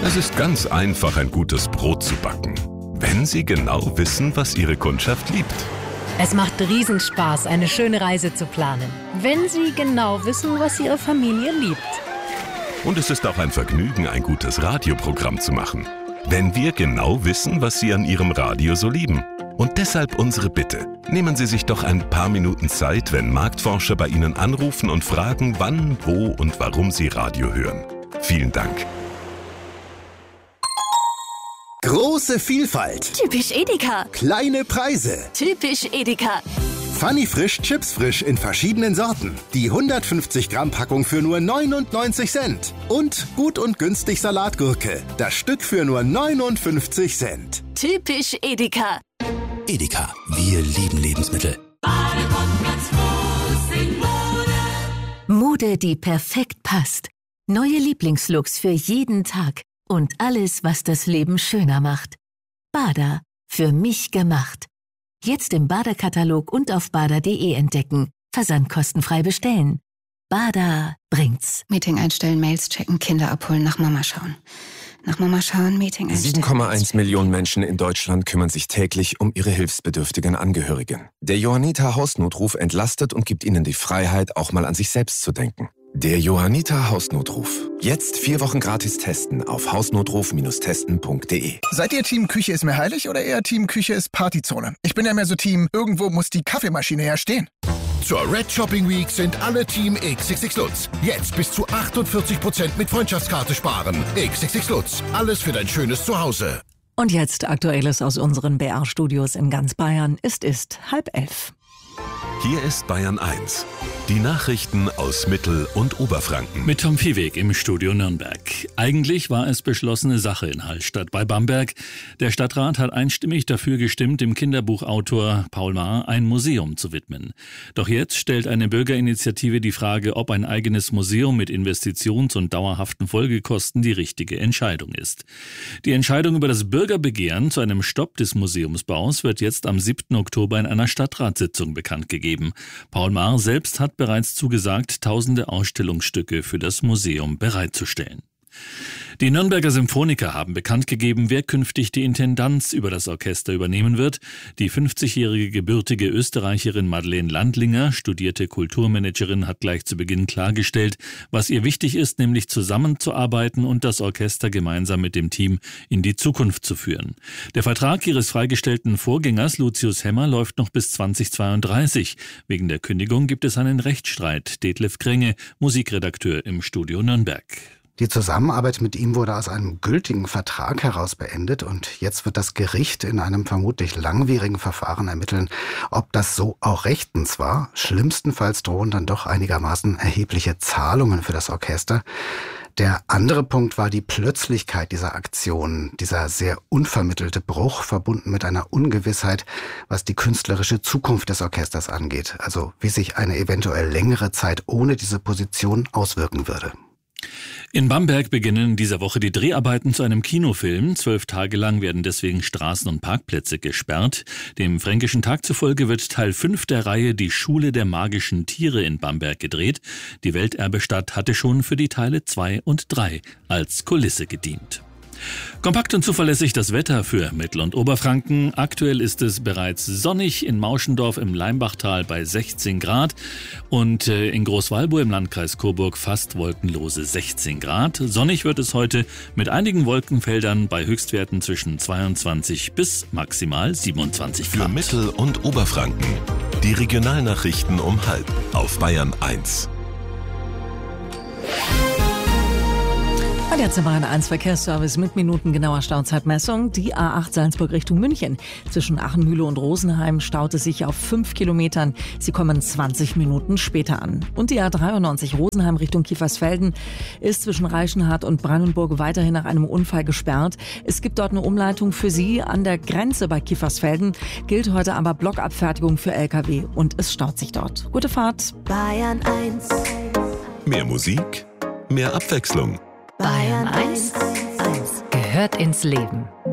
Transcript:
Es ist ganz einfach, ein gutes Brot zu backen, wenn Sie genau wissen, was Ihre Kundschaft liebt. Es macht Riesenspaß, eine schöne Reise zu planen, wenn Sie genau wissen, was Ihre Familie liebt. Und es ist auch ein Vergnügen, ein gutes Radioprogramm zu machen, wenn wir genau wissen, was Sie an Ihrem Radio so lieben. Und deshalb unsere Bitte. Nehmen Sie sich doch ein paar Minuten Zeit, wenn Marktforscher bei Ihnen anrufen und fragen, wann, wo und warum Sie Radio hören. Vielen Dank. Große Vielfalt. Typisch Edeka. Kleine Preise. Typisch Edeka. Funny Frisch, Chips frisch in verschiedenen Sorten. Die 150 Gramm Packung für nur 99 Cent. Und gut und günstig Salatgurke. Das Stück für nur 59 Cent. Typisch Edeka. Edeka, wir lieben Lebensmittel. Mode, die perfekt passt. Neue Lieblingslooks für jeden Tag. Und alles, was das Leben schöner macht. Bada, für mich gemacht. Jetzt im Bada-Katalog und auf bada.de entdecken. Versandkostenfrei bestellen. Bada bringt's. Meeting einstellen, Mails checken, Kinder abholen, nach Mama schauen. Nach Mama schauen, Meeting einstellen. 7,1 Millionen Menschen in Deutschland kümmern sich täglich um ihre hilfsbedürftigen Angehörigen. Der Johanniter Hausnotruf entlastet und gibt ihnen die Freiheit, auch mal an sich selbst zu denken. Der Johanniter Hausnotruf. Jetzt 4 Wochen gratis testen auf hausnotruf-testen.de. Seid ihr Team Küche ist mir heilig oder eher Team Küche ist Partyzone? Ich bin ja mehr so Team, irgendwo muss die Kaffeemaschine ja stehen. Zur Red Shopping Week sind alle Team XXX Lutz. Jetzt bis zu 48% mit Freundschaftskarte sparen. XXX Lutz. Alles für dein schönes Zuhause. Und jetzt Aktuelles aus unseren BR-Studios in ganz Bayern. Es ist 10:30. Hier ist Bayern 1. Die Nachrichten aus Mittel- und Oberfranken. Mit Tom Viehweg im Studio Nürnberg. Eigentlich war es beschlossene Sache in Hallstatt bei Bamberg. Der Stadtrat hat einstimmig dafür gestimmt, dem Kinderbuchautor Paul Maar ein Museum zu widmen. Doch jetzt stellt eine Bürgerinitiative die Frage, ob ein eigenes Museum mit Investitions- und dauerhaften Folgekosten die richtige Entscheidung ist. Die Entscheidung über das Bürgerbegehren zu einem Stopp des Museumsbaus wird jetzt am 7. Oktober in einer Stadtratssitzung bekannt gegeben. Paul Maar selbst hat bereits zugesagt, tausende Ausstellungsstücke für das Museum bereitzustellen. Die Nürnberger Symphoniker haben bekannt gegeben, wer künftig die Intendanz über das Orchester übernehmen wird. Die 50-jährige gebürtige Österreicherin Madeleine Landlinger, studierte Kulturmanagerin, hat gleich zu Beginn klargestellt, was ihr wichtig ist, nämlich zusammenzuarbeiten und das Orchester gemeinsam mit dem Team in die Zukunft zu führen. Der Vertrag ihres freigestellten Vorgängers Lucius Hemmer läuft noch bis 2032. Wegen der Kündigung gibt es einen Rechtsstreit. Detlef Krenge, Musikredakteur im Studio Nürnberg. Die Zusammenarbeit mit ihm wurde aus einem gültigen Vertrag heraus beendet und jetzt wird das Gericht in einem vermutlich langwierigen Verfahren ermitteln, ob das so auch rechtens war. Schlimmstenfalls drohen dann doch einigermaßen erhebliche Zahlungen für das Orchester. Der andere Punkt war die Plötzlichkeit dieser Aktion, dieser sehr unvermittelte Bruch, verbunden mit einer Ungewissheit, was die künstlerische Zukunft des Orchesters angeht, also wie sich eine eventuell längere Zeit ohne diese Position auswirken würde. In Bamberg beginnen in dieser Woche die Dreharbeiten zu einem Kinofilm. 12 Tage lang werden deswegen Straßen und Parkplätze gesperrt. Dem Fränkischen Tag zufolge wird Teil 5 der Reihe Die Schule der magischen Tiere in Bamberg gedreht. Die Welterbestadt hatte schon für die Teile 2 und 3 als Kulisse gedient. Kompakt und zuverlässig das Wetter für Mittel- und Oberfranken. Aktuell ist es bereits sonnig in Mauschendorf im Leimbachtal bei 16 Grad und in Großwalburg im Landkreis Coburg fast wolkenlose 16 Grad. Sonnig wird es heute mit einigen Wolkenfeldern bei Höchstwerten zwischen 22 bis maximal 27 Grad. Für Mittel- und Oberfranken. Die Regionalnachrichten um 12:30 auf Bayern 1. Und jetzt im Bayern 1 Verkehrsservice mit minutengenauer Stauzeitmessung. Die A8 Salzburg Richtung München. Zwischen Achenmühle und Rosenheim staut es sich auf 5 Kilometern. Sie kommen 20 Minuten später an. Und die A93 Rosenheim Richtung Kiefersfelden ist zwischen Reichenhard und Brandenburg weiterhin nach einem Unfall gesperrt. Es gibt dort eine Umleitung für Sie. An der Grenze bei Kiefersfelden gilt heute aber Blockabfertigung für Lkw und es staut sich dort. Gute Fahrt. Bayern 1. Mehr Musik, mehr Abwechslung. Bayern 1 gehört ins Leben.